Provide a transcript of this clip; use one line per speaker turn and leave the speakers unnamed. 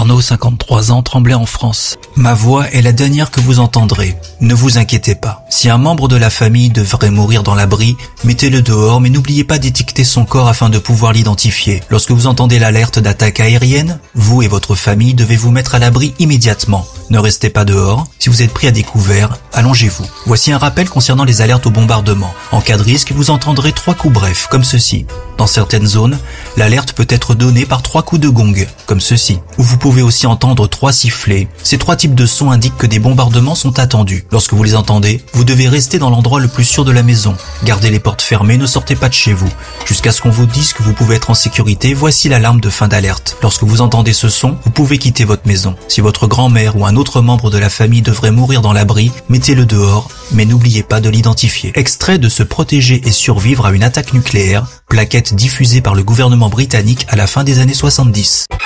Arnaud, 53 ans, Tremblay en France. Ma voix est la dernière que vous entendrez. Ne vous inquiétez pas. Si un membre de la famille devrait mourir dans l'abri, mettez-le dehors, mais n'oubliez pas d'étiqueter son corps afin de pouvoir l'identifier. Lorsque vous entendez l'alerte d'attaque aérienne, vous et votre famille devez vous mettre à l'abri immédiatement. Ne restez pas dehors. Si vous êtes pris à découvert, allongez-vous. Voici un rappel concernant les alertes au bombardement. En cas de risque, vous entendrez 3 coups brefs, comme ceci. Dans certaines zones, l'alerte peut être donnée par 3 coups de gong, comme ceci. Ou vous pouvez aussi entendre 3 sifflets. Ces 3 types de sons indiquent que des bombardements sont attendus. Lorsque vous les entendez, vous devez rester dans l'endroit le plus sûr de la maison. Gardez les portes fermées, ne sortez pas de chez vous. Jusqu'à ce qu'on vous dise que vous pouvez être en sécurité, voici l'alarme de fin d'alerte. Lorsque vous entendez ce son, vous pouvez quitter votre maison. Si votre grand-mère ou un autre membre de la famille devrait mourir dans l'abri, mettez-le dehors, mais n'oubliez pas de l'identifier. Extrait de Se protéger et survivre à une attaque nucléaire, plaquette diffusée par le gouvernement britannique à la fin des années 70.